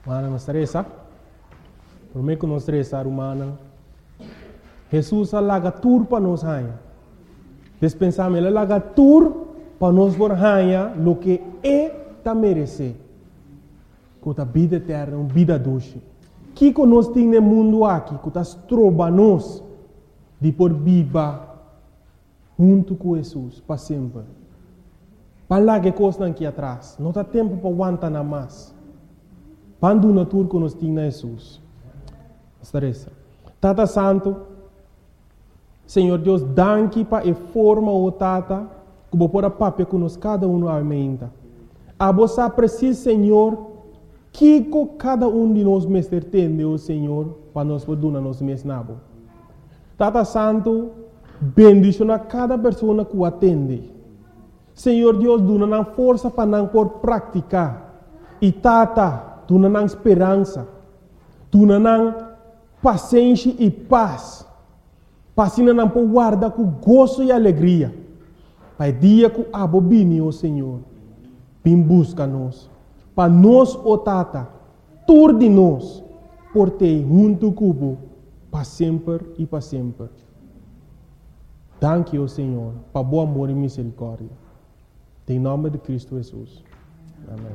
Mana não estressa. Por mim que não estressa, humana. Jesus alaga tur para nós rainha. Despensamos ele alaga tur para nós por rainha lo que é ta merece. Com a vida eterna, uma vida doce. Que nós temos no mundo aqui, que nós trobamos de por viva junto com Jesus para sempre. Para lá que coisa aqui atrás, não há tempo para aguentar nada mais. Quando na tour que nós temos na Jesus. Estressa. Tata Santo, Senhor Deus, danke para a forma o Tata, que vou pôr a papel que nós cada um aumenta. A você precisa, Senhor, que cada um de nós mestre tem, o Senhor, para nós poder nos mesmos nabo. Tata Santo, bendicionar cada pessoa que o atende. Senhor Deus, dá força para não por praticar. E Tata, dá esperança. Dá paciência e paz. Para não por guardar com gozo e alegria. Para o dia que a bobine, o Senhor, vem busca nós. Para nós, o Tata, tudo de nós, por ter junto com para sempre e para sempre. Danke, o Senhor, para bom amor e misericórdia. Em nome de Cristo Jesus. Amém.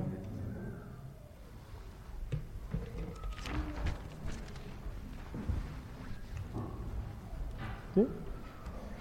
Sim?